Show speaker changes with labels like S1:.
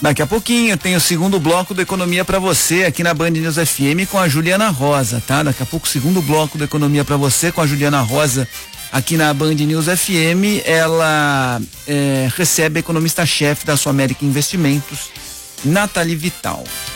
S1: Daqui a pouquinho tem o segundo bloco do Economia para você aqui na Band News FM com a Juliana Rosa, tá? Daqui a pouco o segundo bloco do Economia para você com a Juliana Rosa aqui na Band News FM. Ela recebe a economista-chefe da Sul América Investimentos, Nathalie Vital.